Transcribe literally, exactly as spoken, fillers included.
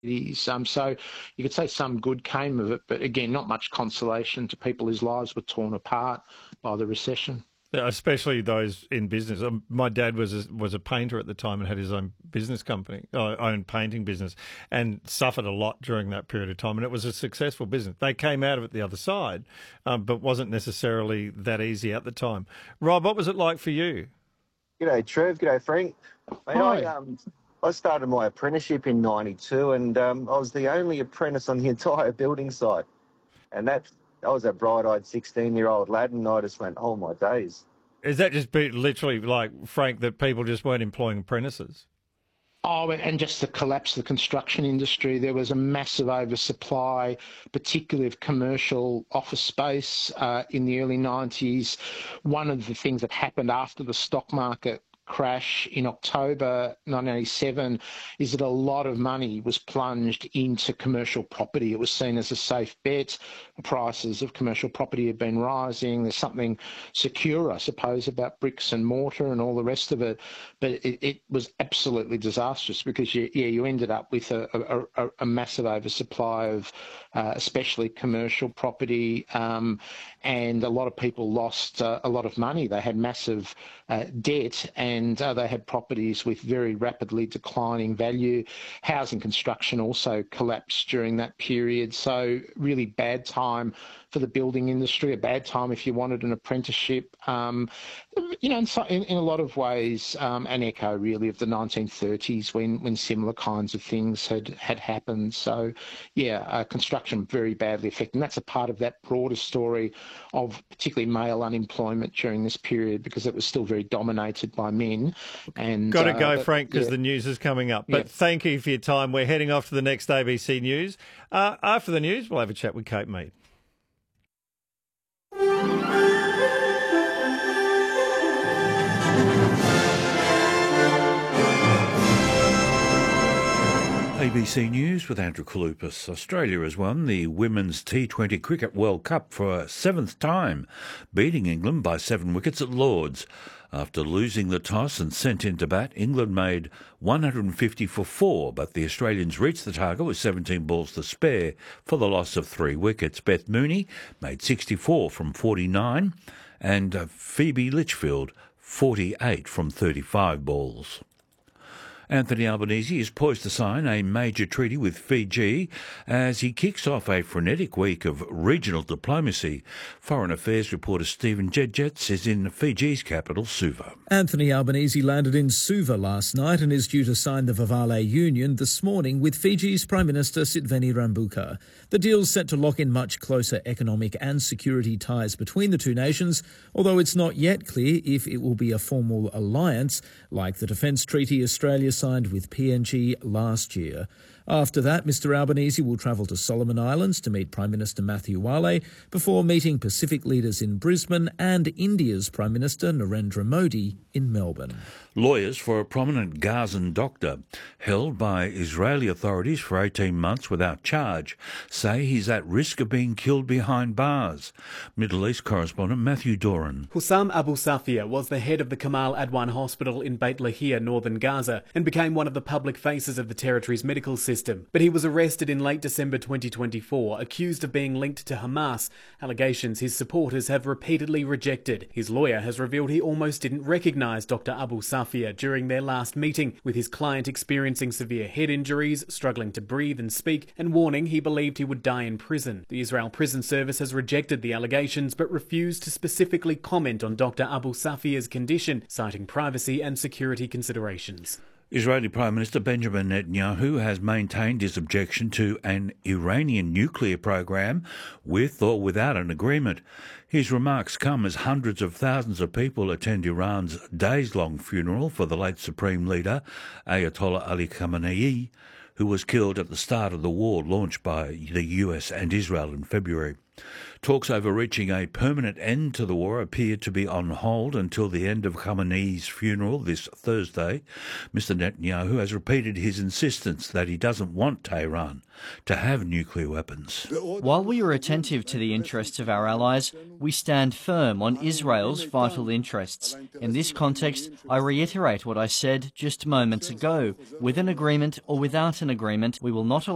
Um, so you could say some good came of it, but again, not much consolation to people whose lives were torn apart by the recession. Yeah, especially those in business. Um, my dad was a, was a painter at the time and had his own business company, uh, own painting business, and suffered a lot during that period of time. And it was a successful business. They came out of it the other side, um, but wasn't necessarily that easy at the time. Rob, what was it like for you? G'day, Trev. G'day, Frank. Mate, I, um, I started my apprenticeship in ninety-two, and um, I was the only apprentice on the entire building site. And that I was a bright-eyed sixteen-year-old lad, and I just went, oh, my days. Is that just be literally like, Frank, that people just weren't employing apprentices? Oh, and just the collapse of the construction industry. There was a massive oversupply, particularly of commercial office space uh, in the early nineties. One of the things that happened after the stock market crash in October nineteen eighty-seven is that a lot of money was plunged into commercial property. It was seen as a safe bet. The prices of commercial property had been rising. There's something secure, I suppose, about bricks and mortar and all the rest of it. But it, it was absolutely disastrous because, you, yeah, you ended up with a, a, a, a massive oversupply of uh, especially commercial property, um, and a lot of people lost uh, a lot of money. They had massive uh, debt, and uh, they had properties with very rapidly declining value. Housing construction also collapsed during that period. So really bad time for the building industry, a bad time if you wanted an apprenticeship. Um, you know, in, so, in, in a lot of ways, um, an echo really of the nineteen thirties when, when similar kinds of things had, had happened. So, yeah, uh, construction very badly affected. And that's a part of that broader story of particularly male unemployment during this period, because it was still very dominated by men. And Got to go, uh, Frank, because yeah. the news is coming up. But Yeah. thank you for your time. We're heading off to the next A B C News. Uh, after the news, we'll have a chat with Kate Mead. A B C News with Andrew Kalupas. Australia has won the Women's T twenty Cricket World Cup for a seventh time, beating England by seven wickets at Lords. After losing the toss and sent into bat, England made one hundred fifty for four, but the Australians reached the target with seventeen balls to spare for the loss of three wickets. Beth Mooney made sixty-four from forty-nine, and uh, Phoebe Litchfield forty-eight from thirty-five balls. Anthony Albanese is poised to sign a major treaty with Fiji as he kicks off a frenetic week of regional diplomacy. Foreign Affairs reporter Stephen Jedjets is in Fiji's capital, Suva. Anthony Albanese landed in Suva last night and is due to sign the Vavale Union this morning with Fiji's Prime Minister Sitveni Rabuka. The deal's set to lock in much closer economic and security ties between the two nations, although it's not yet clear if it will be a formal alliance like the defence treaty Australia signed with P N G last year. After that, Mr Albanese will travel to Solomon Islands to meet Prime Minister Matthew Wale before meeting Pacific leaders in Brisbane and India's Prime Minister Narendra Modi in Melbourne. Lawyers for a prominent Gazan doctor held by Israeli authorities for eighteen months without charge say he's at risk of being killed behind bars. Middle East correspondent Matthew Doran. Hussam Abu Safia was the head of the Kamal Adwan Hospital in Beit Lahia, northern Gaza, and became one of the public faces of the territory's medical system. But he was arrested in late December twenty twenty-four, accused of being linked to Hamas, allegations his supporters have repeatedly rejected. His lawyer has revealed he almost didn't recognise Doctor Abu Safia during their last meeting, with his client experiencing severe head injuries, struggling to breathe and speak, and warning he believed he would die in prison. The Israel Prison Service has rejected the allegations but refused to specifically comment on Doctor Abu Safia's condition, citing privacy and security considerations. Israeli Prime Minister Benjamin Netanyahu has maintained his objection to an Iranian nuclear program with or without an agreement. His remarks come as hundreds of thousands of people attend Iran's days-long funeral for the late Supreme Leader, Ayatollah Ali Khamenei, who was killed at the start of the war launched by the U S and Israel in February. Talks over reaching a permanent end to the war appear to be on hold until the end of Khamenei's funeral this Thursday. Mister Netanyahu has repeated his insistence that he doesn't want Tehran to have nuclear weapons. While we are attentive to the interests of our allies, we stand firm on Israel's vital interests. In this context, I reiterate what I said just moments ago. With an agreement or without an agreement, we will not allow